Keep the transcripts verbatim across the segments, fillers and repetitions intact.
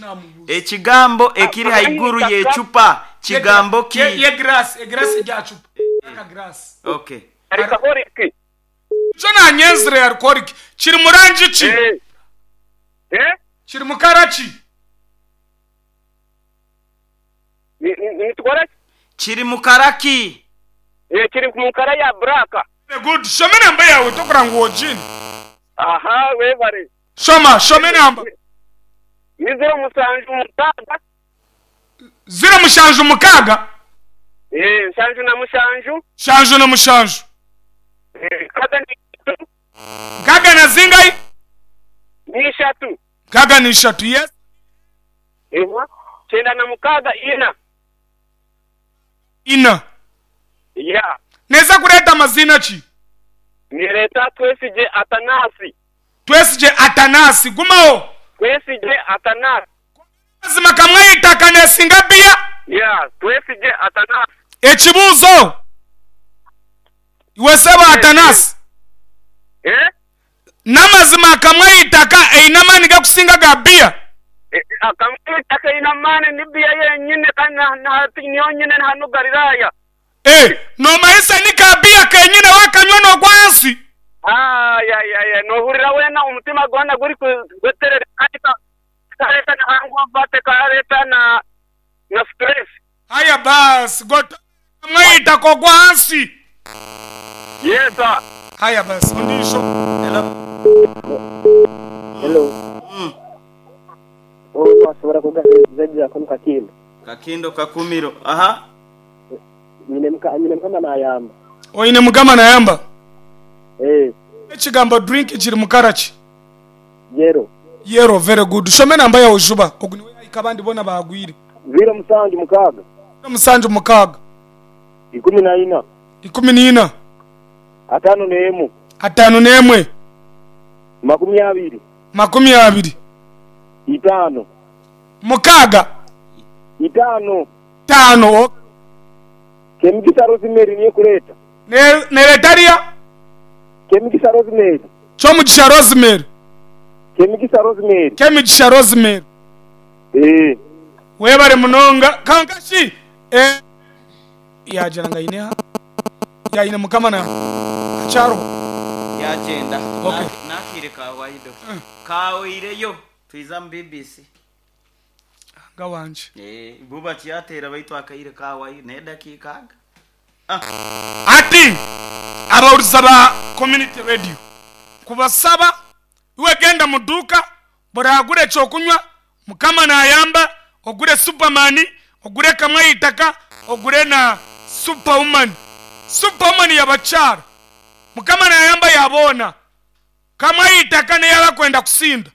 ekigambo ekiri haiguru yechupa kigambo ki ye grass e grass ya chupa ka grass okay alcoholic jona nyezre alcoholic kiri murangi ki eh eh kiri mukarachi ni ni tukora kiri mukaraki eh kiri mukara ya braka good shome namba yawe tokora ngo jini aha we bare shoma shome namba ni zero musanju mutaga zero mushanju mukaga eh mushanju na mushanju shanju na mushanju eh kaga ni gaga na zingai ni shatu gaga ni shatu yes eh chenda na mukaga ina ina ya neza kureta mazina ki ni leta twesije atanasi twesije atanasi gumao twesije atanasi azima kamwe itakane singabia ya twesije atanasi ekibuzo iwe seba atanasi eh namazima kamwe itaka einamani gakusinga gabia akamwe itaka inamani nibia yenyine kana na tinyonyine hanu gariraya eh no maisa ni gabia kenyine wakanywa no gwansi ah ya ya ya no hurira wena umutima gwana guri kweterera kaita kareta na hangu bate kareta na na stress haya bas got kamwe itako gwansi yes sir haya bas ndisho hello hello mm. oh wasura kugaza zaidi ya kono kakindo kakindo kakumiro aha nyine mka nyine mkama na yamba oine mugama na yamba eh ekigamba drink kiri mukarachi yero yero very good shome namba ya ujuba oguniwe ikabandi bona bagwire zero musanju mukaga musanju mukaga ikumi na ina ikumi na ina atano nemu atano nemwe makumi abiri makumi abiri itano mukaga itano tano kemikisa rosemary niye kureta ne neretaria kemikisa rosemary chomugisha rosemary kemikisa rosemary kemigisha rosemary eh webare munonga kangashi eh ya jananga ineha ya ina mukama na charo ya jenda okay nakire kawaido kawireyo tuiza B B C gawanje eh buba cyatera baitu akaire kawayi ne dakikaga ah ati abaurizaba community radio kubasaba iwe genda muduka boragure cyo kunywa mukama na yamba ogure superman ogure kamwe itaka ogure na superwoman superwoman yabachara mukama na yamba yabona kamwe itaka ne yaba kwenda kusinda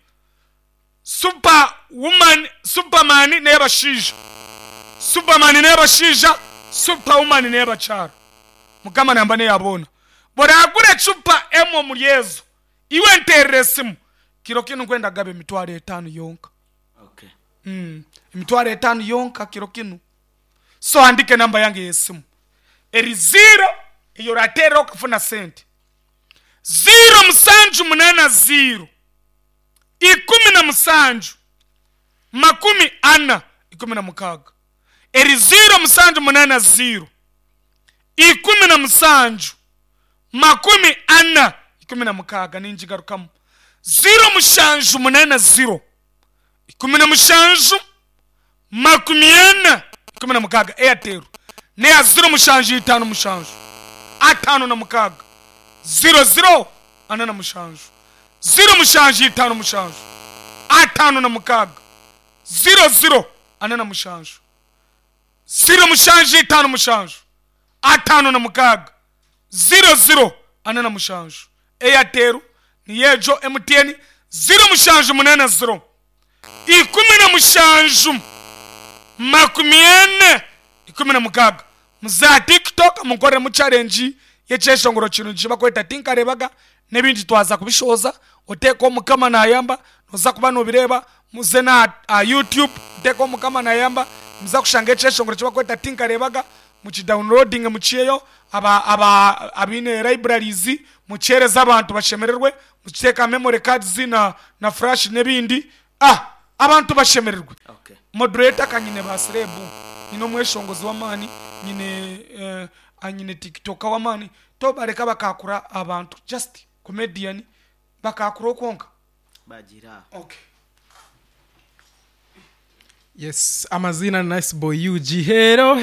superwoman superman ne yabashija superman ne yabashija superwoman ne yabachara mukama na yamba ne yabona boragure chupa emo mulyezo iwe nteresimu kiro kino kwenda gabe mitware etano yonka okay mm mitware etano yonka kiro kino so andike namba yange yesimu eri zero iyo ratero kufuna senti zero musanju munana zero ikumi na musanju makumi ana ikumi na mukaga eri zero musanju munana zero ikumi na musanju makumi ana ikumi na mukaga ninjigarukamu zero mushanju munana zero ikumi na mushanju makumi ana ikumi na mukaga airtel ne ya zero mushanju itanu mushanju atanu na mukaga zero zero ana na mushanju zero mushanju itanu mushanju atanu na mukaga zero zero ana na mushanju zero mushanju itanu mushanju atanu na mukaga zero zero ana na mushanju airtel ni yejo M T N zero mushanju munana zero ikumi na mushanju makumi ane ikumi na mukaga muza TikTok mukore mu challenge yecheshongoro kinu jiba kweta tinkarebaga nebindi twaza kubishoza oteko mukama na yamba noza kuba no bireba muze na uh, YouTube oteko mukama na yamba muza kushanga yecheshongoro jiba kweta tinkarebaga muchi downloading muchiyeyo aba aba abine libraries muchereza abantu bashemererwe mucheka memory cards na na flash nebindi ah abantu bashemererwe. Okay. Moderator kanyine basirebu ino mweshongozi wa mani nyine eh, anyine TikTok wa mani to bareka bakakura abantu just comedian bakakura konka bagira. Okay. Yes, amazina Nice Boy U G Hero.